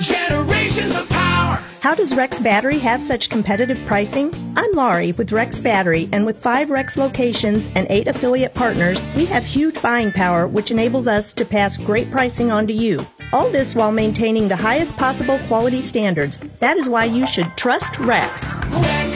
Generations of power. How does Rex Battery have such competitive pricing? I'm Laurie with Rex Battery, and with 5 Rex locations and 8 affiliate partners, we have huge buying power, which enables us to pass great pricing on to you. All this while maintaining the highest possible quality standards. That is why you should trust Rex.